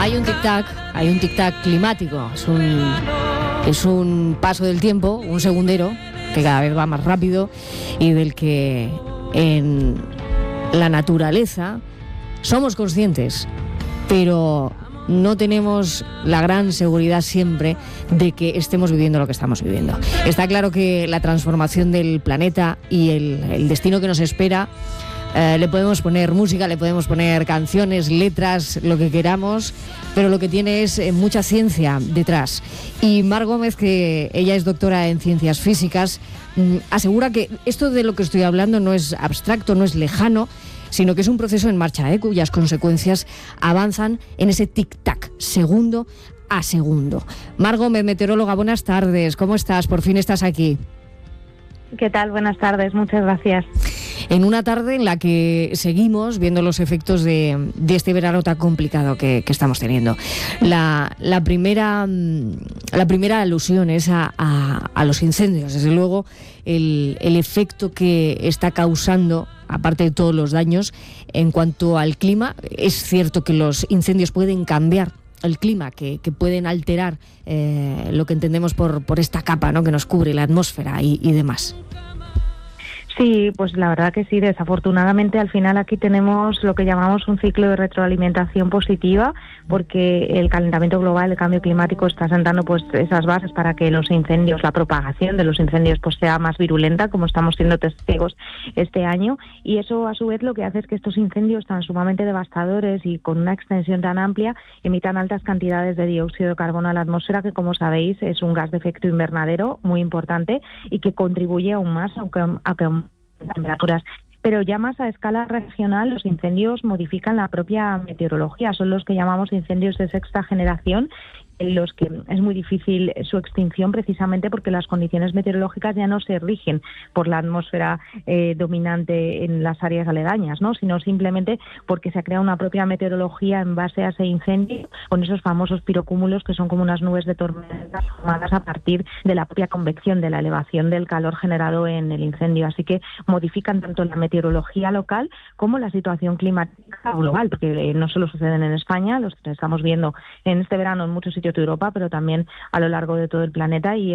hay un tic-tac climático. Es un paso del tiempo, un segundero, que cada vez va más rápido y del que en la naturaleza somos conscientes, pero no tenemos la gran seguridad siempre de que estemos viviendo lo que estamos viviendo. Está claro que la transformación del planeta y el destino que nos espera, le podemos poner música, le podemos poner canciones, letras, lo que queramos, pero lo que tiene es mucha ciencia detrás. Y Mar Gómez, que ella es doctora en ciencias físicas, asegura que esto de lo que estoy hablando no es abstracto, no es lejano, sino que es un proceso en marcha, cuyas consecuencias avanzan en ese tic-tac, segundo a segundo. Mar Gómez, meteoróloga, buenas tardes. ¿Cómo estás? Por fin estás aquí. ¿Qué tal? Buenas tardes, muchas gracias. En una tarde en la que seguimos viendo los efectos de este verano tan complicado que estamos teniendo. La primera alusión es a los incendios. Desde luego, el efecto que está causando, aparte de todos los daños, en cuanto al clima. Es cierto que los incendios pueden cambiar el clima, que pueden alterar lo que entendemos por esta capa, ¿no?, que nos cubre la atmósfera y demás. Sí, pues la verdad que sí. Desafortunadamente, al final aquí tenemos lo que llamamos un ciclo de retroalimentación positiva, porque el calentamiento global, el cambio climático está sentando pues esas bases para que los incendios, la propagación de los incendios pues sea más virulenta, como estamos siendo testigos este año, y eso a su vez lo que hace es que estos incendios tan sumamente devastadores y con una extensión tan amplia emitan altas cantidades de dióxido de carbono a la atmósfera, que como sabéis es un gas de efecto invernadero muy importante y que contribuye aún más a que temperaturas. Pero ya más a escala regional, los incendios modifican la propia meteorología. Son los que llamamos incendios de sexta generación, en los que es muy difícil su extinción, precisamente porque las condiciones meteorológicas ya no se rigen por la atmósfera dominante en las áreas aledañas, ¿no?, sino simplemente porque se ha creado una propia meteorología en base a ese incendio, con esos famosos pirocúmulos que son como unas nubes de tormenta formadas a partir de la propia convección, de la elevación del calor generado en el incendio. Así que modifican tanto la meteorología local como la situación climática global, porque no solo suceden en España, los estamos viendo en este verano en muchos sitios de Europa, pero también a lo largo de todo el planeta, y